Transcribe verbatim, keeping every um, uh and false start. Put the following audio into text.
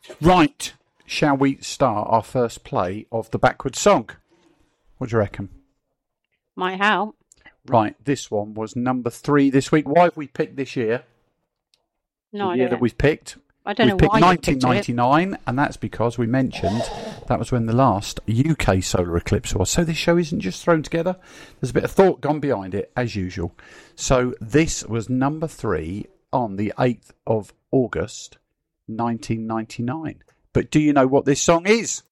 Right, shall we start our first play of the Backwards Song? What do you reckon? Might help. Right, this one was number three this week. Why have we picked this year? No the idea. year that we've picked. I don't we've know picked why nineteen ninety-nine, you picked it. and that's because we mentioned that was when the last U K solar eclipse was. So this show isn't just thrown together. There's a bit of thought gone behind it, as usual. So this was number three on the eighth of August, nineteen ninety-nine. But do you know what this song is?